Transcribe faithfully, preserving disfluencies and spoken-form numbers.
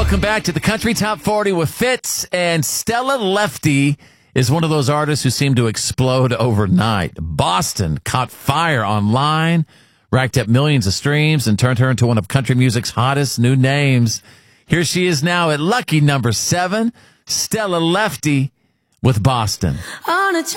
Welcome back to the Country Top forty with Fitz, and Stella Lefty is one of those artists who seem to explode overnight. Boston caught fire online, racked up millions of streams, and turned her into one of country music's hottest new names. Here she is now at lucky number seven, Stella Lefty with Boston. On a